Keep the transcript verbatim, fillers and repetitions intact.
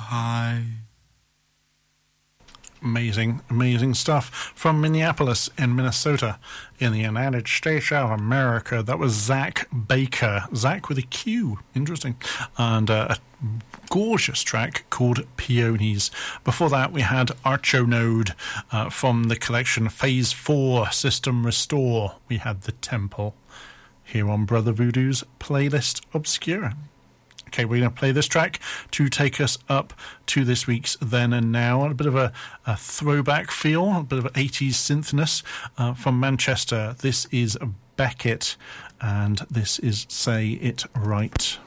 high. Amazing, amazing stuff from Minneapolis in Minnesota in the United States of America. That was Zach Baker. Zach with a Q. Interesting. And uh, a gorgeous track called Peonies. Before that, we had Archonode uh, from the collection Phase four System Restore. We had The Temple here on Brother Voodoo's Playlist Obscura. Okay, we're going to play this track to take us up to this week's Then and Now. A bit of a, a throwback feel, a bit of eighties synthness uh, from Manchester. This is Beckett, and this is Say It Right.